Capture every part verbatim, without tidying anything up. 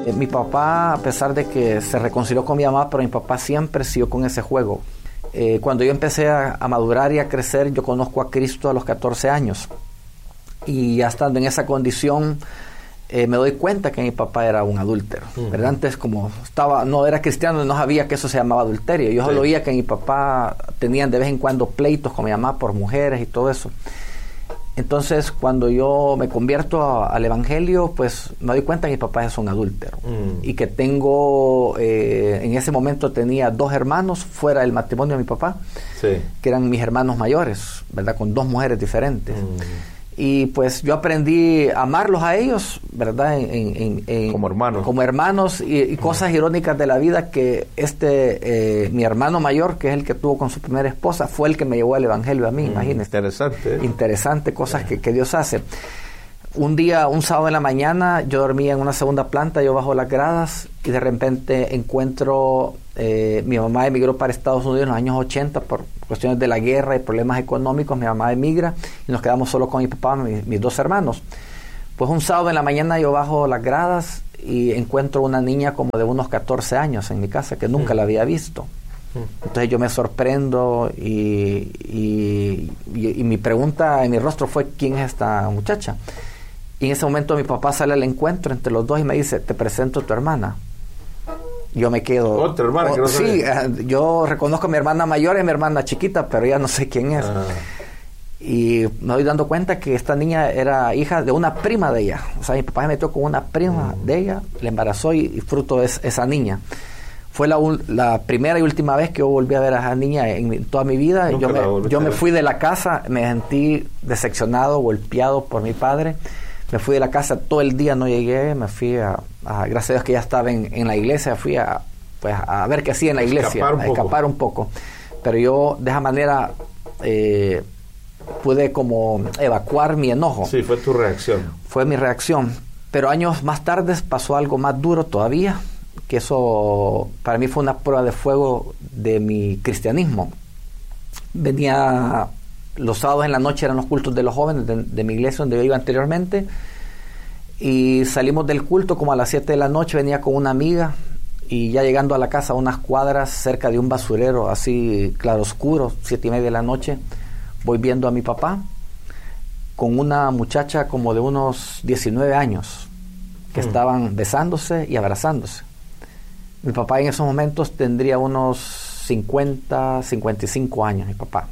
Eh, mi papá, a pesar de que se reconcilió con mi mamá, pero mi papá siempre siguió con ese juego. Eh, cuando yo empecé a, a madurar y a crecer, yo conozco a Cristo a los catorce años. Y ya estando en esa condición, eh, me doy cuenta que mi papá era un adúltero. Uh-huh. ¿Verdad? Antes, como estaba, no era cristiano, no sabía que eso se llamaba adulterio. Yo sí. solo oía que mi papá tenían de vez en cuando pleitos con mi mamá por mujeres y todo eso. Entonces, cuando yo me convierto a, al evangelio, pues me doy cuenta que mi papá es un adúltero. Mm. Y que tengo, eh, en ese momento tenía dos hermanos fuera del matrimonio de mi papá, sí. que eran mis hermanos mayores, ¿verdad? Con dos mujeres diferentes. Mm. Y pues yo aprendí a amarlos a ellos, ¿verdad? En, en, en, como hermanos. Como hermanos y, y cosas mm. irónicas de la vida que este, eh, mi hermano mayor, que es el que tuvo con su primera esposa, fue el que me llevó al evangelio a mí, mm. imagínense. Interesante. Interesante, cosas yeah. que, que Dios hace. Un día, un sábado en la mañana, yo dormía en una segunda planta, yo bajo las gradas y de repente encuentro, eh, mi mamá emigró para Estados Unidos en los años ochenta por cuestiones de la guerra y problemas económicos. Mi mamá emigra y nos quedamos solo con mi papá, mi, mis dos hermanos. Pues un sábado en la mañana yo bajo las gradas y encuentro una niña como de unos catorce años en mi casa que nunca mm. la había visto. Entonces yo me sorprendo y, y, y, y mi pregunta en mi rostro fue: ¿quién es esta muchacha? Y en ese momento mi papá sale al encuentro entre los dos y me dice: te presento a tu hermana. Yo me quedo... ¿Otra hermana? Oh, que no sí, uh, yo reconozco a mi hermana mayor y a mi hermana chiquita, pero ya no sé quién es. Ah. Y me doy dando cuenta que esta niña era hija de una prima de ella. O sea, mi papá se metió con una prima mm. de ella, la embarazó y, y fruto es esa niña. Fue la, la primera y última vez que yo volví a ver a esa niña en, mi, toda mi vida. Yo me, yo me fui de la casa, me sentí decepcionado, golpeado por mi padre. Me fui de la casa todo el día, no llegué, me fui a, a gracias a Dios que ya estaba en, en la iglesia, fui a, pues, a ver qué hacía en la iglesia, escapar un, a escapar poco. un poco. Pero yo de esa manera eh, pude como evacuar mi enojo. Sí, fue tu reacción. Fue mi reacción. Pero años más tarde pasó algo más duro todavía, que eso para mí fue una prueba de fuego de mi cristianismo. Venía... Los sábados en la noche eran los cultos de los jóvenes de, de mi iglesia donde yo iba anteriormente, y salimos del culto como a las siete de la noche, venía con una amiga y ya llegando a la casa a unas cuadras cerca de un basurero así claroscuro, siete y media de la noche, voy viendo a mi papá con una muchacha como de unos diecinueve años que mm. estaban besándose y abrazándose. Mi papá en esos momentos tendría unos cincuenta, cincuenta y cinco años, mi papá.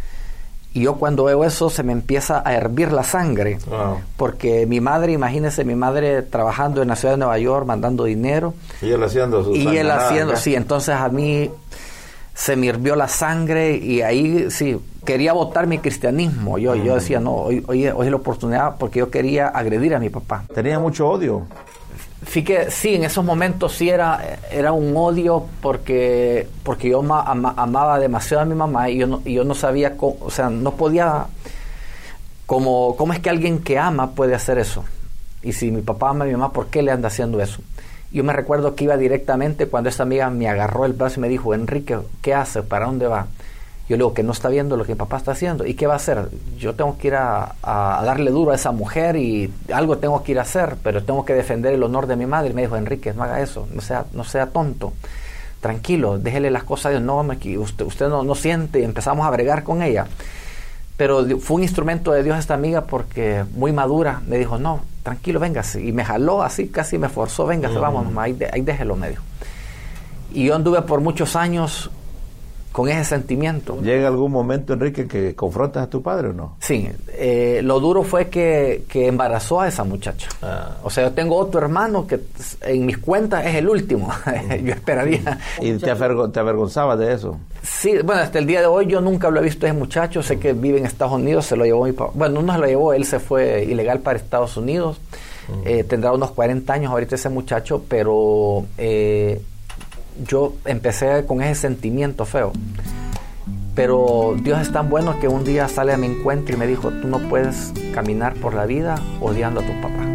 Y yo cuando veo eso se me empieza a hervir la sangre, wow. porque mi madre, imagínese, mi madre trabajando en la ciudad de Nueva York, mandando dinero. Y él haciendo sus Y él haciendo, sí, entonces a mí se me hirvió la sangre y ahí sí, quería botar mi cristianismo. Yo, mm. yo decía, no, hoy, hoy, hoy es la oportunidad, porque yo quería agredir a mi papá. ¿Tenía mucho odio? Fíjate, sí, en esos momentos sí era, era un odio porque, porque yo ama, ama, amaba demasiado a mi mamá y yo no, y yo no sabía, cómo, o sea, no podía, como, ¿cómo es que alguien que ama puede hacer eso? Y si mi papá ama a mi mamá, ¿por qué le anda haciendo eso? Yo me recuerdo que iba directamente cuando esta amiga me agarró el brazo y me dijo: Enrique, ¿qué hace? ¿Para dónde va? Yo le digo que no está viendo lo que mi papá está haciendo. ¿Y qué va a hacer? Yo tengo que ir a, a, a darle duro a esa mujer y algo tengo que ir a hacer, pero tengo que defender el honor de mi madre. Y me dijo: Enrique, no haga eso, no sea, no sea tonto, tranquilo, déjele las cosas a Dios. No, usted, usted no, no siente. Y empezamos a bregar con ella. Pero fue un instrumento de Dios esta amiga, porque muy madura me dijo: no, tranquilo, véngase. Y me jaló así, casi me forzó: véngase, uh-huh. vámonos, ahí, ahí déjelo, me dijo. Y yo anduve por muchos años con ese sentimiento. ¿Llega algún momento, Enrique, que confrontas a tu padre o no? Sí, eh, lo duro fue que, que embarazó a esa muchacha. Ah. O sea, yo tengo otro hermano que en mis cuentas es el último. Yo esperaría. ¿Y te, avergon- te avergonzabas de eso? Sí, bueno, hasta el día de hoy yo nunca lo he visto a ese muchacho. Sé que vive en Estados Unidos, se lo llevó mi papá. Bueno, no se lo llevó, él se fue ilegal para Estados Unidos. Uh-huh. Eh, tendrá unos cuarenta años ahorita ese muchacho, pero... Eh, yo empecé con ese sentimiento feo, pero Dios es tan bueno que un día sale a mi encuentro y me dijo: tú no puedes caminar por la vida odiando a tu papá.